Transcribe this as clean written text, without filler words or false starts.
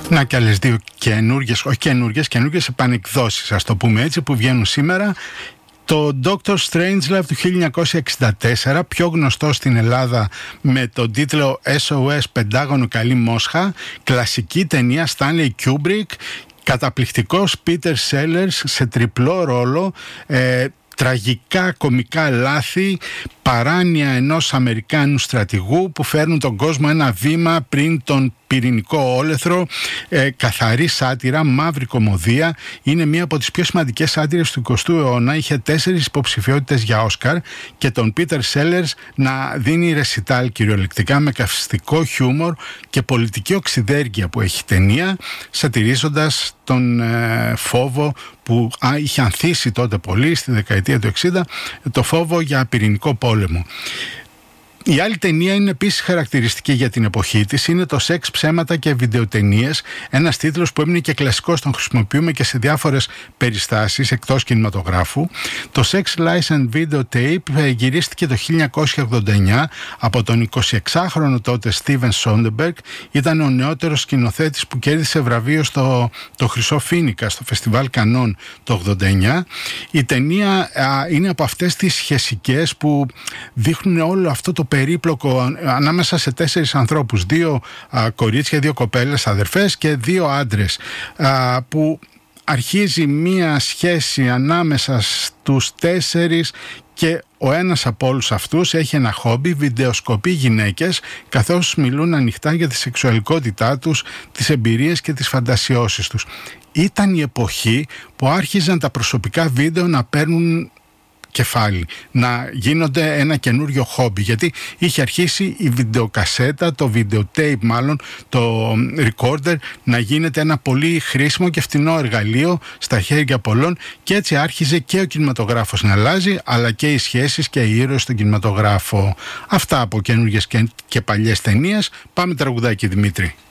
Να και άλλες δύο καινούργιες, όχι καινούργιες επανεκδόσεις, ας το πούμε έτσι, που βγαίνουν σήμερα. Το Dr. Strangelove του 1964, πιο γνωστό στην Ελλάδα με τον τίτλο SOS Πεντάγωνο Καλή Μόσχα, κλασική ταινία Stanley Kubrick, καταπληκτικός Peter Sellers σε τριπλό ρόλο, τραγικά κομικά λάθη, παράνοια ενός Αμερικάνου στρατηγού που φέρνουν τον κόσμο ένα βήμα πριν τον πυρηνικό όλεθρο, καθαρή σάτυρα, μαύρη κωμωδία. Είναι μία από τις πιο σημαντικές σάτυρες του 20ου αιώνα. Είχε 4 υποψηφιότητες για Όσκαρ και τον Πίτερ Σέλερς να δίνει ρεσιτάλ κυριολεκτικά, με καυστικό χιούμορ και πολιτική οξυδέργεια που έχει ταινία, σατυρίζοντας τον φόβο που είχε ανθίσει τότε πολύ στη δεκαετία του 60, το φόβο για πυρηνικό πόλεμο. Η άλλη ταινία είναι επίσης χαρακτηριστική για την εποχή της. Είναι το «Σεξ, ψέματα και βιντεοτενίες». Ένας τίτλος που έμεινε και κλασικός, τον χρησιμοποιούμε και σε διάφορες περιστάσεις εκτός κινηματογράφου. Το «Sex, Lies and Videotape» γυρίστηκε το 1989 από τον 26χρονο τότε Steven Soderbergh. Ήταν ο νεότερος σκηνοθέτης που κέρδισε βραβείο το Χρυσό Φοίνικα στο Φεστιβάλ Κανών το 89. Η ταινία είναι από αυτές τις σχεσικές που δείχνουν όλο αυτό το περίπλοκο ανάμεσα σε 4 ανθρώπους, 2 κορίτσια, 2 κοπέλες αδερφές και 2 άντρες, που αρχίζει μία σχέση ανάμεσα στους 4 και ο ένας από όλους αυτούς έχει ένα χόμπι, βιντεοσκοπεί γυναίκες καθώς μιλούν ανοιχτά για τη σεξουαλικότητά τους, τις εμπειρίες και τις φαντασιώσεις τους. Ήταν η εποχή που άρχιζαν τα προσωπικά βίντεο να παίρνουν κεφάλι, να γίνονται ένα καινούριο χόμπι, γιατί είχε αρχίσει η βιντεοκασέτα, το videotape μάλλον, το recorder να γίνεται ένα πολύ χρήσιμο και φτηνό εργαλείο στα χέρια πολλών, και έτσι άρχιζε και ο κινηματογράφος να αλλάζει, αλλά και οι σχέσεις και οι ήρωες στον κινηματογράφο. Αυτά από καινούργιες και παλιές ταινίες. Πάμε τραγουδάκι, Δημήτρη.